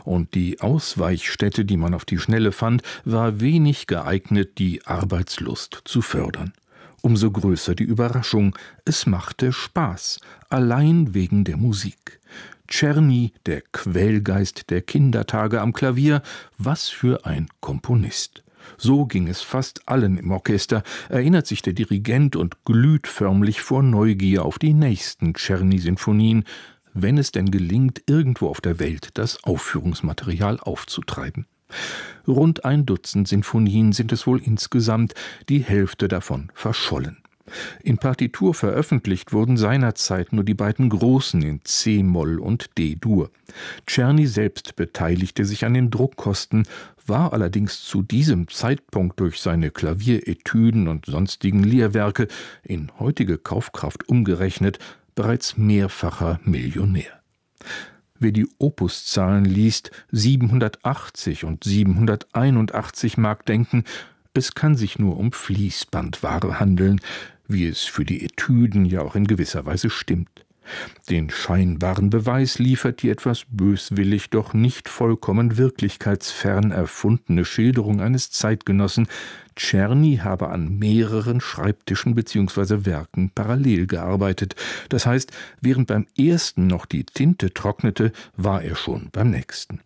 und die Ausweichstätte, die man auf die Schnelle fand, war wenig geeignet, die Arbeitslust zu fördern. Umso größer die Überraschung, es machte Spaß, allein wegen der Musik. Czerny, der Quälgeist der Kindertage am Klavier, was für ein Komponist. So ging es fast allen im Orchester, erinnert sich der Dirigent und glüht förmlich vor Neugier auf die nächsten Czerny-Sinfonien, wenn es denn gelingt, irgendwo auf der Welt das Aufführungsmaterial aufzutreiben. Rund 1 Dutzend Sinfonien sind es wohl insgesamt, die Hälfte davon verschollen. In Partitur veröffentlicht wurden seinerzeit nur die beiden großen in C-Moll und D-Dur. Czerny selbst beteiligte sich an den Druckkosten, war allerdings zu diesem Zeitpunkt durch seine Klavieretüden und sonstigen Lehrwerke, in heutige Kaufkraft umgerechnet, bereits mehrfacher Millionär. Wer die Opuszahlen liest, 780 und 781, mag denken, es kann sich nur um Fließbandware handeln, wie es für die Etüden ja auch in gewisser Weise stimmt. Den scheinbaren Beweis liefert die etwas böswillig, doch nicht vollkommen wirklichkeitsfern erfundene Schilderung eines Zeitgenossen, Czerny habe an mehreren Schreibtischen bzw. Werken parallel gearbeitet. Das heißt, während beim ersten noch die Tinte trocknete, war er schon beim nächsten.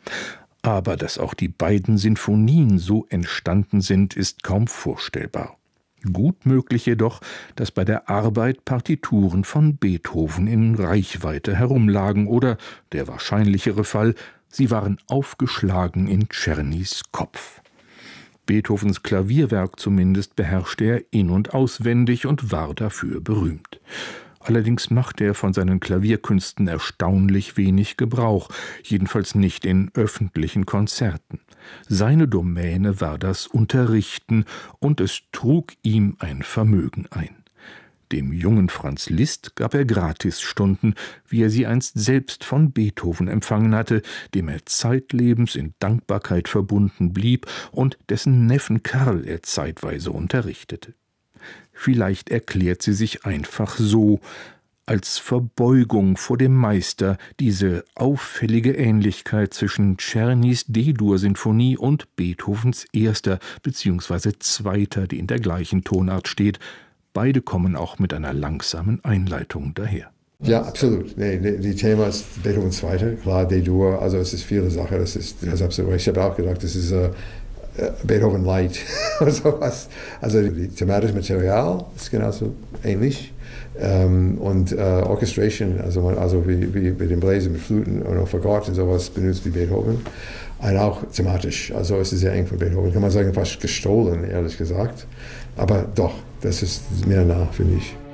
Aber dass auch die beiden Sinfonien so entstanden sind, ist kaum vorstellbar. Gut möglich jedoch, dass bei der Arbeit Partituren von Beethoven in Reichweite herumlagen oder, der wahrscheinlichere Fall, sie waren aufgeschlagen in Czernys Kopf. Beethovens Klavierwerk zumindest beherrschte er in- und auswendig und war dafür berühmt. Allerdings machte er von seinen Klavierkünsten erstaunlich wenig Gebrauch, jedenfalls nicht in öffentlichen Konzerten. Seine Domäne war das Unterrichten, und es trug ihm ein Vermögen ein. Dem jungen Franz Liszt gab er Gratisstunden, wie er sie einst selbst von Beethoven empfangen hatte, dem er zeitlebens in Dankbarkeit verbunden blieb und dessen Neffen Karl er zeitweise unterrichtete. Vielleicht erklärt sie sich einfach so, als Verbeugung vor dem Meister, diese auffällige Ähnlichkeit zwischen Czernys D-Dur-Sinfonie und Beethovens erster bzw. zweiter, die in der gleichen Tonart steht. Beide kommen auch mit einer langsamen Einleitung daher. Ja, absolut. Nee, die Thema ist Beethovens zweiter, klar, D-Dur, also es ist viele Sachen, das ist absolut recht. Ich habe auch gedacht, das ist Beethoven Light. Also die thematische Material ist genauso ähnlich. Und Orchestration, also wie bei den Bläsern mit Fluten und auch Fagott und sowas benutzt wie Beethoven. Und auch thematisch, also es ist sehr eng von Beethoven, kann man sagen, fast gestohlen, ehrlich gesagt. Aber doch, das ist mehr nah, finde ich.